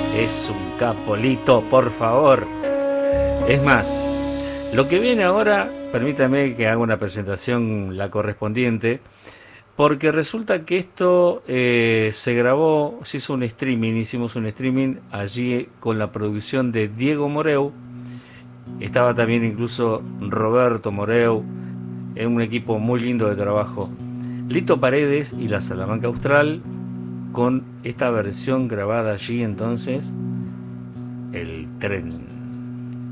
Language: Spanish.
Es un capolito, por favor. Es más, lo que viene ahora, permítame que haga una presentación la correspondiente, porque resulta que esto se grabó, se hizo un streaming, hicimos un streaming allí con la producción de Diego Moreu, estaba también incluso Roberto Moreu, en un equipo muy lindo de trabajo. Lito Paredes y la Salamanca Austral, con esta versión grabada allí entonces, El Tren.